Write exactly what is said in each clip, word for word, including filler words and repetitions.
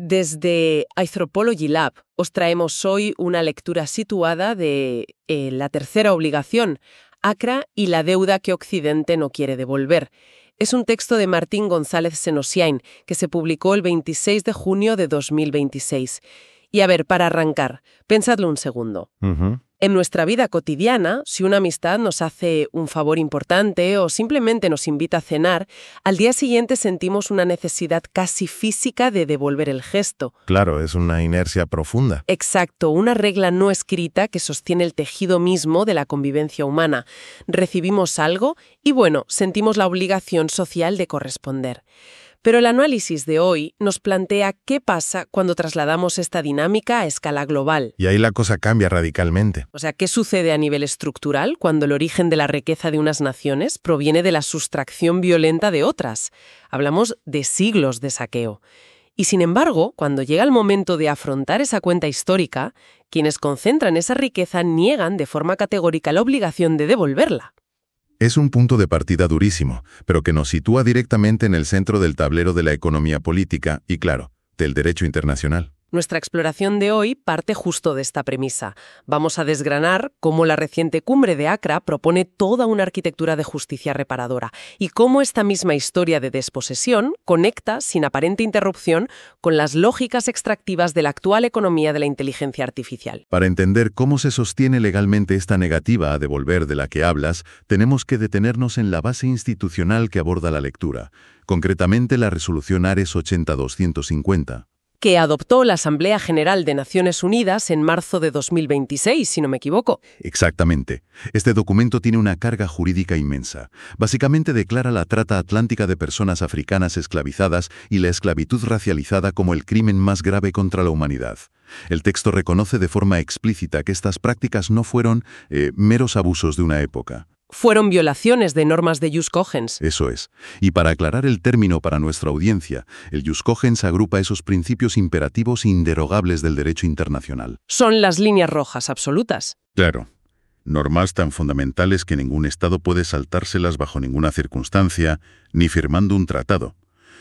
Desde Anthropology Lab os traemos hoy una lectura situada de eh, la tercera obligación, ACRA y la deuda que Occidente no quiere devolver. Es un texto de Martín González Senosiain que se publicó el veintiséis de junio de dos mil veintiséis. Y a ver, para arrancar, pensadlo un segundo. Uh-huh. En nuestra vida cotidiana, si una amistad nos hace un favor importante o simplemente nos invita a cenar, al día siguiente sentimos una necesidad casi física de devolver el gesto. Claro, es una inercia profunda. Exacto, una regla no escrita que sostiene el tejido mismo de la convivencia humana. Recibimos algo y, bueno, sentimos la obligación social de corresponder. Pero el análisis de hoy nos plantea qué pasa cuando trasladamos esta dinámica a escala global. Y ahí la cosa cambia radicalmente. O sea, ¿qué sucede a nivel estructural cuando el origen de la riqueza de unas naciones proviene de la sustracción violenta de otras? Hablamos de siglos de saqueo. Y sin embargo, cuando llega el momento de afrontar esa cuenta histórica, quienes concentran esa riqueza niegan de forma categórica la obligación de devolverla. Es un punto de partida durísimo, pero que nos sitúa directamente en el centro del tablero de la economía política y, claro, del derecho internacional. Nuestra exploración de hoy parte justo de esta premisa. Vamos a desgranar cómo la reciente cumbre de ACRA propone toda una arquitectura de justicia reparadora y cómo esta misma historia de desposesión conecta, sin aparente interrupción, con las lógicas extractivas de la actual economía de la inteligencia artificial. Para entender cómo se sostiene legalmente esta negativa a devolver de la que hablas, tenemos que detenernos en la base institucional que aborda la lectura, concretamente la resolución Ares ochenta doscientos cincuenta. Que adoptó la Asamblea General de Naciones Unidas en marzo de dos mil veintiséis, si no me equivoco. Exactamente. Este documento tiene una carga jurídica inmensa. Básicamente declara la trata atlántica de personas africanas esclavizadas y la esclavitud racializada como el crimen más grave contra la humanidad. El texto reconoce de forma explícita que estas prácticas no fueron eh, meros abusos de una época. Fueron violaciones de normas de jus cogens. Eso es. Y para aclarar el término para nuestra audiencia, el jus cogens agrupa esos principios imperativos inderogables del derecho internacional. Son las líneas rojas absolutas. Claro. Normas tan fundamentales que ningún Estado puede saltárselas bajo ninguna circunstancia, ni firmando un tratado.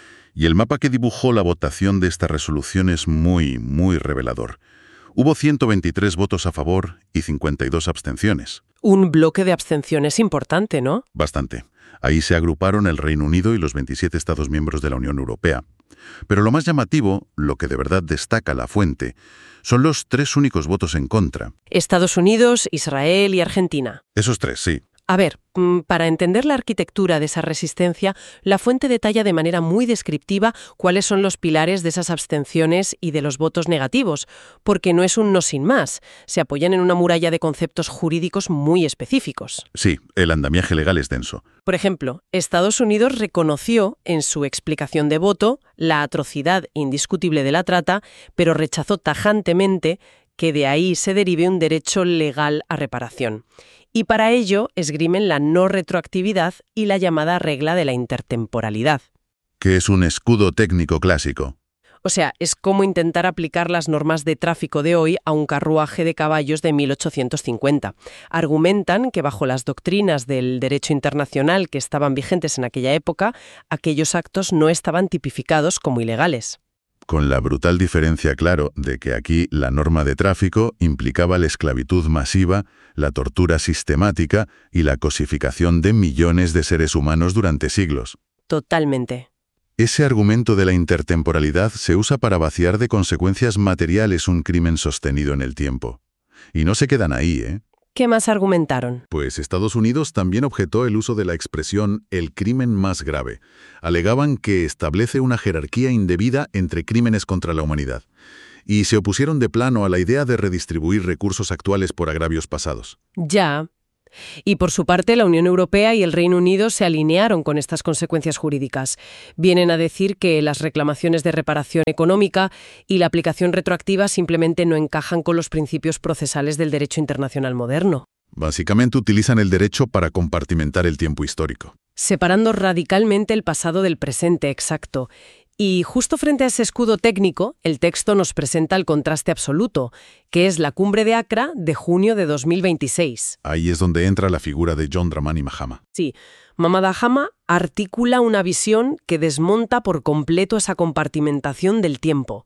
Y el mapa que dibujó la votación de esta resolución es muy, muy revelador. Hubo ciento veintitrés votos a favor y cincuenta y dos abstenciones. Un bloque de abstenciones importante, ¿no? Bastante. Ahí se agruparon el Reino Unido y los veintisiete Estados miembros de la Unión Europea. Pero lo más llamativo, lo que de verdad destaca la fuente, son los tres únicos votos en contra. Estados Unidos, Israel y Argentina. Esos tres, sí. A ver, para entender la arquitectura de esa resistencia, la fuente detalla de manera muy descriptiva cuáles son los pilares de esas abstenciones y de los votos negativos, porque no es un no sin más, se apoyan en una muralla de conceptos jurídicos muy específicos. Sí, el andamiaje legal es denso. Por ejemplo, Estados Unidos reconoció en su explicación de voto la atrocidad indiscutible de la trata, pero rechazó tajantemente que de ahí se derive un derecho legal a reparación. Y para ello esgrimen la no retroactividad y la llamada regla de la intertemporalidad. Que es un escudo técnico clásico. O sea, es como intentar aplicar las normas de tráfico de hoy a un carruaje de caballos de mil ochocientos cincuenta. Argumentan que bajo las doctrinas del derecho internacional que estaban vigentes en aquella época, aquellos actos no estaban tipificados como ilegales. Con la brutal diferencia, claro, de que aquí la norma de tráfico implicaba la esclavitud masiva, la tortura sistemática y la cosificación de millones de seres humanos durante siglos. Totalmente. Ese argumento de la intertemporalidad se usa para vaciar de consecuencias materiales un crimen sostenido en el tiempo. Y no se quedan ahí, ¿eh? ¿Qué más argumentaron? Pues Estados Unidos también objetó el uso de la expresión «el crimen más grave». Alegaban que establece una jerarquía indebida entre crímenes contra la humanidad. Y se opusieron de plano a la idea de redistribuir recursos actuales por agravios pasados. Ya. Y por su parte, la Unión Europea y el Reino Unido se alinearon con estas consecuencias jurídicas. Vienen a decir que las reclamaciones de reparación económica y la aplicación retroactiva simplemente no encajan con los principios procesales del derecho internacional moderno. Básicamente utilizan el derecho para compartimentar el tiempo histórico. Separando radicalmente el pasado del presente, exacto. Y justo frente a ese escudo técnico, el texto nos presenta el contraste absoluto, que es la cumbre de ACRA de junio de dos mil veintiséis. Ahí es donde entra la figura de John Dramani Mahama. Sí, Mahama Mahama articula una visión que desmonta por completo esa compartimentación del tiempo.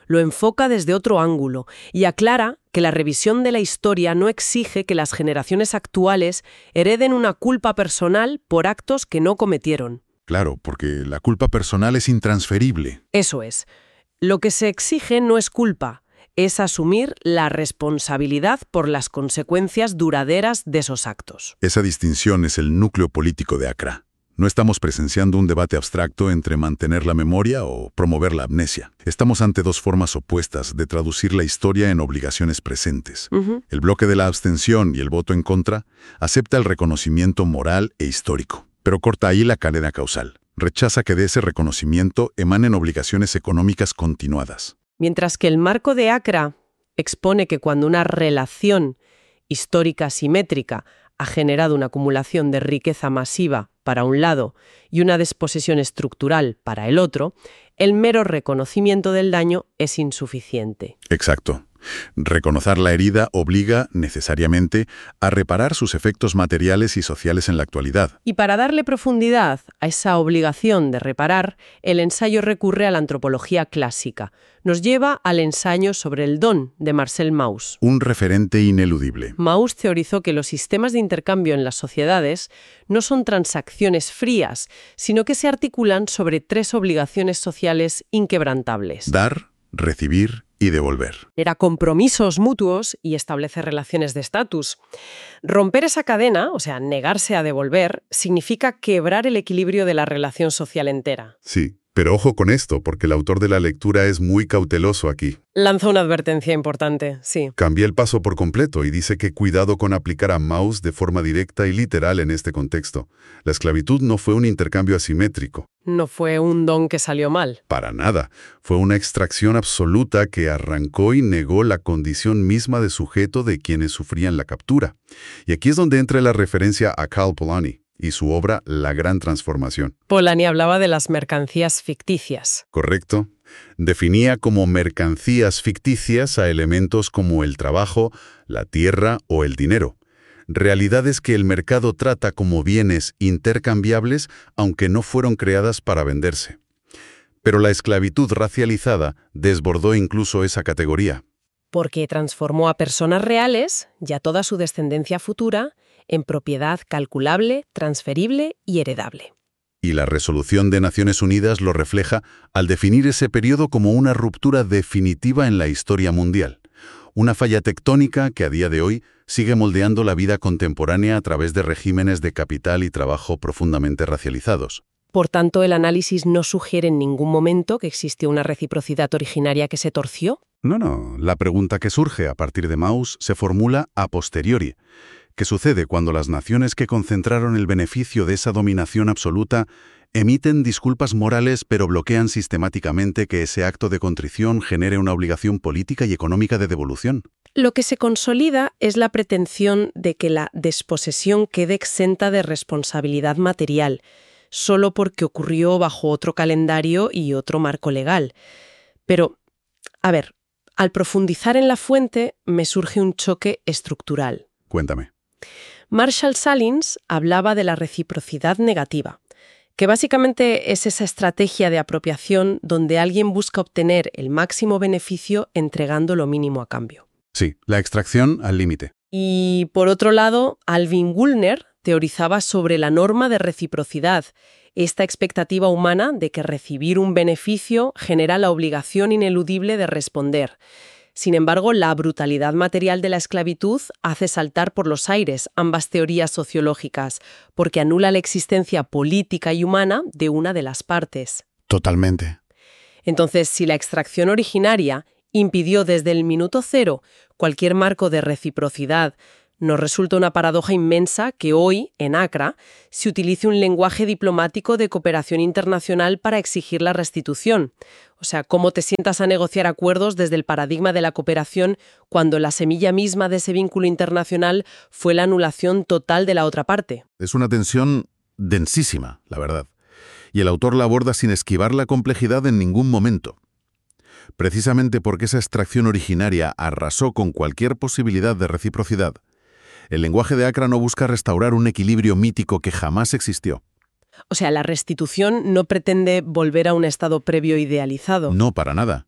lo enfoca desde otro ángulo y aclara que la revisión de la historia no exige que las generaciones actuales hereden una culpa personal por actos que no cometieron. Claro, porque la culpa personal es intransferible. Eso es. Lo que se exige no es culpa, es asumir la responsabilidad por las consecuencias duraderas de esos actos. Esa distinción es el núcleo político de ACRA. No estamos presenciando un debate abstracto entre mantener la memoria o promover la amnesia. Estamos ante dos formas opuestas de traducir la historia en obligaciones presentes. Uh-huh. El bloque de la abstención y el voto en contra acepta el reconocimiento moral e histórico, pero corta ahí la cadena causal. Rechaza que de ese reconocimiento emanen obligaciones económicas continuadas. Mientras que el marco de ACRA expone que cuando una relación histórica simétrica ha generado una acumulación de riqueza masiva para un lado y una desposesión estructural para el otro, el mero reconocimiento del daño es insuficiente. Exacto. Reconocer la herida obliga, necesariamente, a reparar sus efectos materiales y sociales en la actualidad. Y para darle profundidad a esa obligación de reparar, el ensayo recurre a la antropología clásica. Nos lleva al ensayo sobre el don de Marcel Mauss. Un referente ineludible. Mauss teorizó que los sistemas de intercambio en las sociedades no son transacciones frías, sino que se articulan sobre tres obligaciones sociales inquebrantables. Dar, recibir y devolver. Era compromisos mutuos y establece relaciones de estatus. Romper esa cadena, o sea, negarse a devolver, significa quebrar el equilibrio de la relación social entera. Sí, pero ojo con esto, porque el autor de la lectura es muy cauteloso aquí. Lanza una advertencia importante, sí. Cambia el paso por completo y dice que cuidado con aplicar a Mauss de forma directa y literal en este contexto. La esclavitud no fue un intercambio asimétrico. No fue un don que salió mal. Para nada. Fue una extracción absoluta que arrancó y negó la condición misma de sujeto de quienes sufrían la captura. Y aquí es donde entra la referencia a Cal Polanyi y su obra La Gran Transformación. Polanyi hablaba de las mercancías ficticias. Correcto. Definía como mercancías ficticias a elementos como el trabajo, la tierra o el dinero. Realidades que el mercado trata como bienes intercambiables, aunque no fueron creadas para venderse. Pero la esclavitud racializada desbordó incluso esa categoría. Porque transformó a personas reales, y a toda su descendencia futura, en propiedad calculable, transferible y heredable. Y la Resolución de Naciones Unidas lo refleja al definir ese periodo como una ruptura definitiva en la historia mundial. Una falla tectónica que a día de hoy sigue moldeando la vida contemporánea a través de regímenes de capital y trabajo profundamente racializados. Por tanto, el análisis no sugiere en ningún momento que existió una reciprocidad originaria que se torció. No, no. La pregunta que surge a partir de Mauss se formula a posteriori. ¿Qué sucede cuando las naciones que concentraron el beneficio de esa dominación absoluta emiten disculpas morales pero bloquean sistemáticamente que ese acto de contrición genere una obligación política y económica de devolución? Lo que se consolida es la pretensión de que la desposesión quede exenta de responsabilidad material, solo porque ocurrió bajo otro calendario y otro marco legal. Pero, a ver, al profundizar en la fuente me surge un choque estructural. Cuéntame. Marshall Salins hablaba de la reciprocidad negativa, que básicamente es esa estrategia de apropiación donde alguien busca obtener el máximo beneficio entregando lo mínimo a cambio. Sí, la extracción al límite. Y, por otro lado, Alvin Gullner teorizaba sobre la norma de reciprocidad, esta expectativa humana de que recibir un beneficio genera la obligación ineludible de responder. Sin embargo, la brutalidad material de la esclavitud hace saltar por los aires ambas teorías sociológicas, porque anula la existencia política y humana de una de las partes. Totalmente. Entonces, si la extracción originaria impidió desde el minuto cero cualquier marco de reciprocidad, nos resulta una paradoja inmensa que hoy, en ACRA, se utilice un lenguaje diplomático de cooperación internacional para exigir la restitución. O sea, ¿cómo te sientas a negociar acuerdos desde el paradigma de la cooperación cuando la semilla misma de ese vínculo internacional fue la anulación total de la otra parte? Es una tensión densísima, la verdad. Y el autor la aborda sin esquivar la complejidad en ningún momento. Precisamente porque esa extracción originaria arrasó con cualquier posibilidad de reciprocidad, el lenguaje de ACRA no busca restaurar un equilibrio mítico que jamás existió. O sea, la restitución no pretende volver a un estado previo idealizado. No, para nada.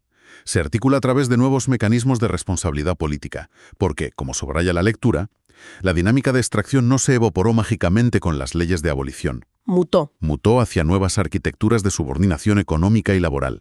Se articula a través de nuevos mecanismos de responsabilidad política, porque, como subraya la lectura, la dinámica de extracción no se evaporó mágicamente con las leyes de abolición. Mutó. Mutó hacia nuevas arquitecturas de subordinación económica y laboral.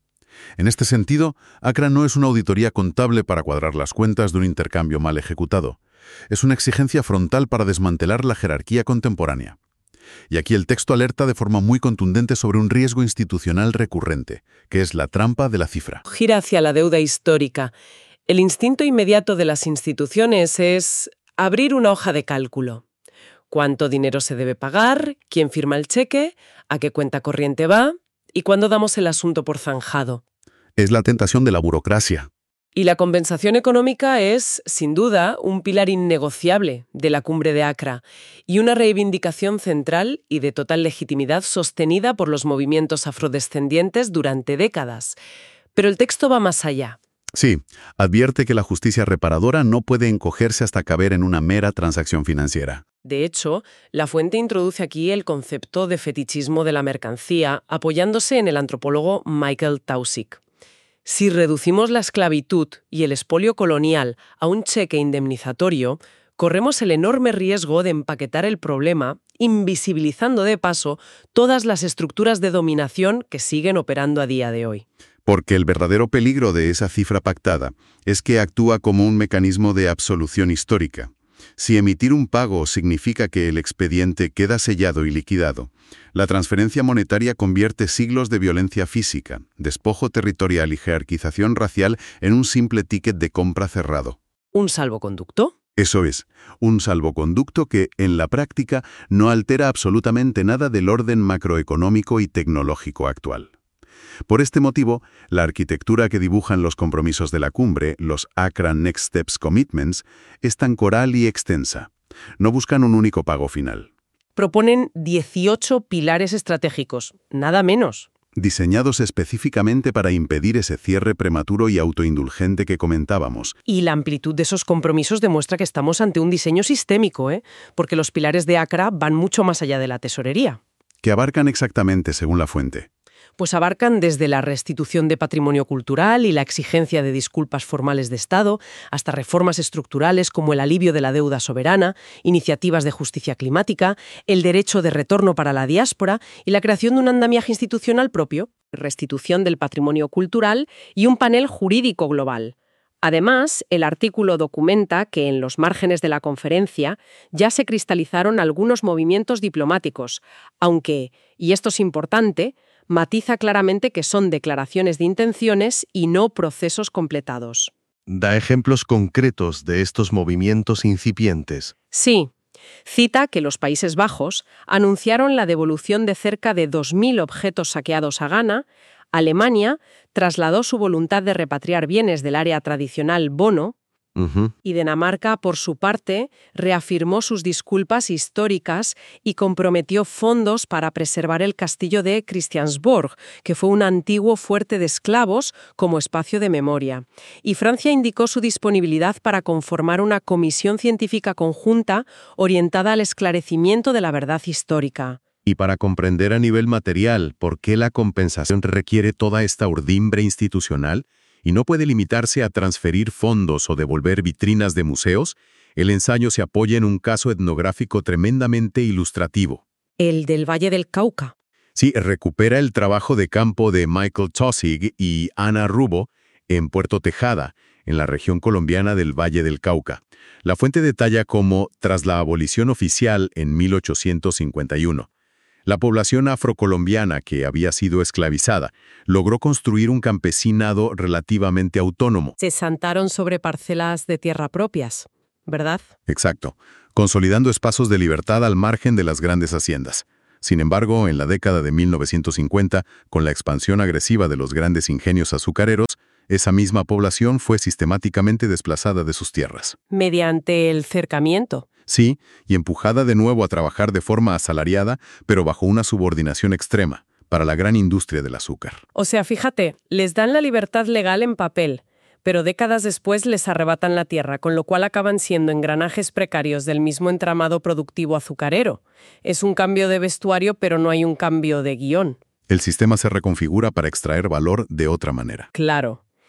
En este sentido, ACRA no es una auditoría contable para cuadrar las cuentas de un intercambio mal ejecutado. Es una exigencia frontal para desmantelar la jerarquía contemporánea. Y aquí el texto alerta de forma muy contundente sobre un riesgo institucional recurrente, que es la trampa de la cifra. Gira hacia la deuda histórica. El instinto inmediato de las instituciones es abrir una hoja de cálculo. ¿Cuánto dinero se debe pagar? ¿Quién firma el cheque? ¿A qué cuenta corriente va? ¿Y cuándo damos el asunto por zanjado? Es la tentación de la burocracia. Y la compensación económica es, sin duda, un pilar innegociable de la cumbre de ACRA y una reivindicación central y de total legitimidad sostenida por los movimientos afrodescendientes durante décadas. Pero el texto va más allá. Sí, advierte que la justicia reparadora no puede encogerse hasta caber en una mera transacción financiera. De hecho, la fuente introduce aquí el concepto de fetichismo de la mercancía, apoyándose en el antropólogo Michael Taussig. Si reducimos la esclavitud y el expolio colonial a un cheque indemnizatorio, corremos el enorme riesgo de empaquetar el problema, invisibilizando de paso todas las estructuras de dominación que siguen operando a día de hoy. Porque el verdadero peligro de esa cifra pactada es que actúa como un mecanismo de absolución histórica. Si emitir un pago significa que el expediente queda sellado y liquidado, la transferencia monetaria convierte siglos de violencia física, despojo territorial y jerarquización racial en un simple ticket de compra cerrado. ¿Un salvoconducto? Eso es, un salvoconducto que, en la práctica, no altera absolutamente nada del orden macroeconómico y tecnológico actual. Por este motivo, la arquitectura que dibujan los compromisos de la cumbre, los ACRA Next Steps Commitments, es tan coral y extensa. No buscan un único pago final. Proponen dieciocho pilares estratégicos, nada menos. Diseñados específicamente para impedir ese cierre prematuro y autoindulgente que comentábamos. Y la amplitud de esos compromisos demuestra que estamos ante un diseño sistémico, ¿eh? Porque los pilares de ACRA van mucho más allá de la tesorería. ¿Qué abarcan exactamente según la fuente? Pues abarcan desde la restitución de patrimonio cultural y la exigencia de disculpas formales de Estado, hasta reformas estructurales como el alivio de la deuda soberana, iniciativas de justicia climática, el derecho de retorno para la diáspora y la creación de un andamiaje institucional propio, restitución del patrimonio cultural y un panel jurídico global. Además, el artículo documenta que en los márgenes de la conferencia ya se cristalizaron algunos movimientos diplomáticos, aunque, y esto es importante, matiza claramente que son declaraciones de intenciones y no procesos completados. Da ejemplos concretos de estos movimientos incipientes. Sí. Cita que los Países Bajos anunciaron la devolución de cerca de dos mil objetos saqueados a Ghana. Alemania trasladó su voluntad de repatriar bienes del área tradicional Bono. Uh-huh. Y Dinamarca, por su parte, reafirmó sus disculpas históricas y comprometió fondos para preservar el castillo de Christiansborg, que fue un antiguo fuerte de esclavos, como espacio de memoria. Y Francia indicó su disponibilidad para conformar una comisión científica conjunta orientada al esclarecimiento de la verdad histórica. Y para comprender a nivel material por qué la compensación requiere toda esta urdimbre institucional, y no puede limitarse a transferir fondos o devolver vitrinas de museos, el ensayo se apoya en un caso etnográfico tremendamente ilustrativo. El del Valle del Cauca. Sí, recupera el trabajo de campo de Michael Taussig y Ana Rubo en Puerto Tejada, en la región colombiana del Valle del Cauca. La fuente detalla cómo, tras la abolición oficial en mil ochocientos cincuenta y uno, la población afrocolombiana que había sido esclavizada logró construir un campesinado relativamente autónomo. Se sentaron sobre parcelas de tierra propias, ¿verdad? Exacto, consolidando espacios de libertad al margen de las grandes haciendas. Sin embargo, en la década de mil novecientos cincuenta, con la expansión agresiva de los grandes ingenios azucareros, esa misma población fue sistemáticamente desplazada de sus tierras. Mediante el cercamiento. Sí, y empujada de nuevo a trabajar de forma asalariada, pero bajo una subordinación extrema, para la gran industria del azúcar. O sea, fíjate, les dan la libertad legal en papel, pero décadas después les arrebatan la tierra, con lo cual acaban siendo engranajes precarios del mismo entramado productivo azucarero. Es un cambio de vestuario, pero no hay un cambio de guión. El sistema se reconfigura para extraer valor de otra manera. Claro.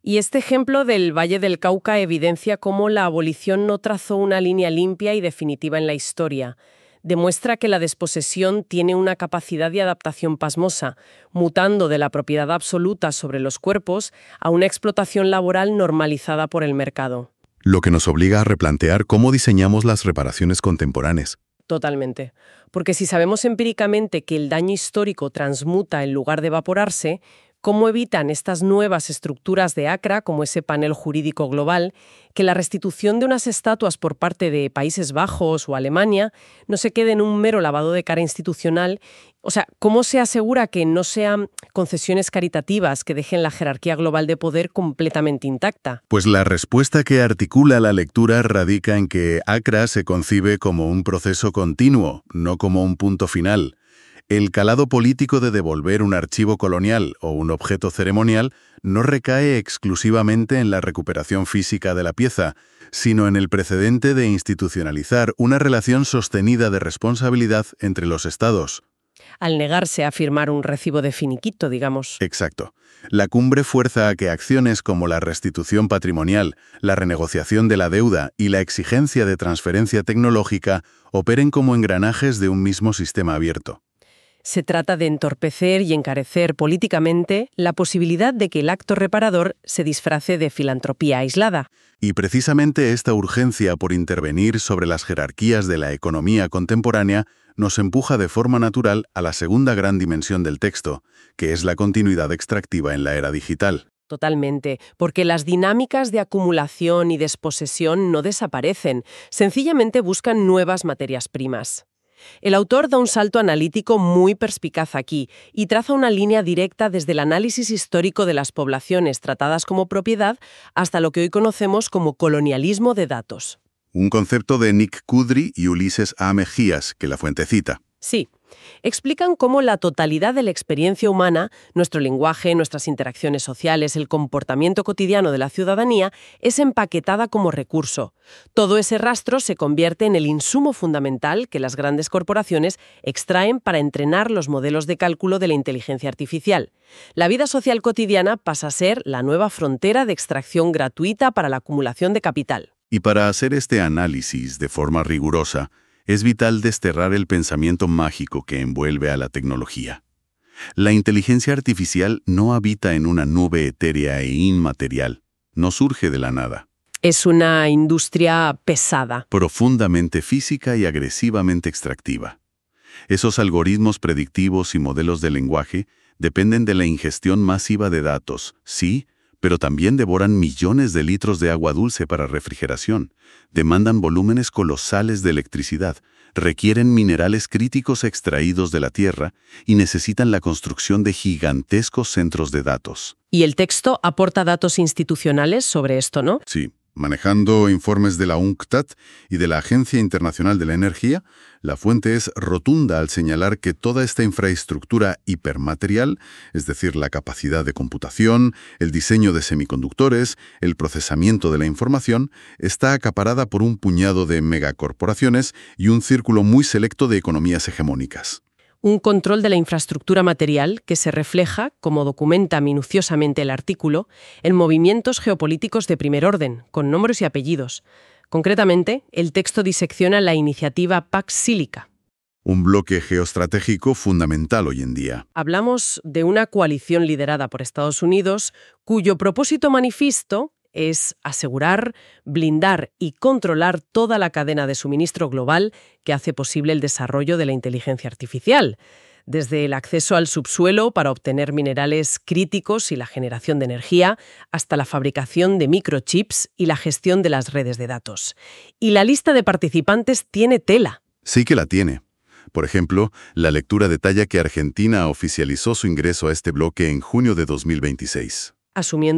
Y este ejemplo del Valle del Cauca evidencia cómo la abolición no trazó una línea limpia y definitiva en la historia. Demuestra que la desposesión tiene una capacidad de adaptación pasmosa, mutando de la propiedad absoluta sobre los cuerpos a una explotación laboral normalizada por el mercado. Lo que nos obliga a replantear cómo diseñamos las reparaciones contemporáneas. Totalmente. Porque si sabemos empíricamente que el daño histórico transmuta en lugar de evaporarse, ¿cómo evitan estas nuevas estructuras de ACRA, como ese panel jurídico global, que la restitución de unas estatuas por parte de Países Bajos o Alemania no se quede en un mero lavado de cara institucional? O sea, ¿cómo se asegura que no sean concesiones caritativas que dejen la jerarquía global de poder completamente intacta? Pues la respuesta que articula la lectura radica en que ACRA se concibe como un proceso continuo, no como un punto final. El calado político de devolver un archivo colonial o un objeto ceremonial no recae exclusivamente en la recuperación física de la pieza, sino en el precedente de institucionalizar una relación sostenida de responsabilidad entre los Estados. Al negarse a firmar un recibo de finiquito, digamos. Exacto. La cumbre fuerza a que acciones como la restitución patrimonial, la renegociación de la deuda y la exigencia de transferencia tecnológica operen como engranajes de un mismo sistema abierto. Se trata de entorpecer y encarecer políticamente la posibilidad de que el acto reparador se disfrace de filantropía aislada. Y precisamente esta urgencia por intervenir sobre las jerarquías de la economía contemporánea nos empuja de forma natural a la segunda gran dimensión del texto, que es la continuidad extractiva en la era digital. Totalmente, porque las dinámicas de acumulación y desposesión no desaparecen, sencillamente buscan nuevas materias primas. El autor da un salto analítico muy perspicaz aquí y traza una línea directa desde el análisis histórico de las poblaciones tratadas como propiedad hasta lo que hoy conocemos como colonialismo de datos. Un concepto de Nick Kudry y Ulises A. Mejías, que la fuente cita. Sí. Explican cómo la totalidad de la experiencia humana, nuestro lenguaje, nuestras interacciones sociales, el comportamiento cotidiano de la ciudadanía, es empaquetada como recurso. Todo ese rastro se convierte en el insumo fundamental que las grandes corporaciones extraen para entrenar los modelos de cálculo de la inteligencia artificial. La vida social cotidiana pasa a ser la nueva frontera de extracción gratuita para la acumulación de capital. Y para hacer este análisis de forma rigurosa, es vital desterrar el pensamiento mágico que envuelve a la tecnología. La inteligencia artificial no habita en una nube etérea e inmaterial, no surge de la nada. Es una industria pesada. Profundamente física y agresivamente extractiva. Esos algoritmos predictivos y modelos de lenguaje dependen de la ingestión masiva de datos, sí, pero también devoran millones de litros de agua dulce para refrigeración, demandan volúmenes colosales de electricidad, requieren minerales críticos extraídos de la tierra y necesitan la construcción de gigantescos centros de datos. Y el texto aporta datos institucionales sobre esto, ¿no? Sí. Manejando informes de la UNCTAD y de la Agencia Internacional de la Energía, la fuente es rotunda al señalar que toda esta infraestructura hipermaterial, es decir, la capacidad de computación, el diseño de semiconductores, el procesamiento de la información, está acaparada por un puñado de megacorporaciones y un círculo muy selecto de economías hegemónicas. Un control de la infraestructura material que se refleja, como documenta minuciosamente el artículo, en movimientos geopolíticos de primer orden, con nombres y apellidos. Concretamente, el texto disecciona la iniciativa Pax Silica. Un bloque geoestratégico fundamental hoy en día. Hablamos de una coalición liderada por Estados Unidos, cuyo propósito manifiesto es asegurar, blindar y controlar toda la cadena de suministro global que hace posible el desarrollo de la inteligencia artificial, desde el acceso al subsuelo para obtener minerales críticos y la generación de energía, hasta la fabricación de microchips y la gestión de las redes de datos. Y la lista de participantes tiene tela. Sí que la tiene. Por ejemplo, la lectura detalla que Argentina oficializó su ingreso a este bloque en junio de dos mil veintiséis. Asumiendo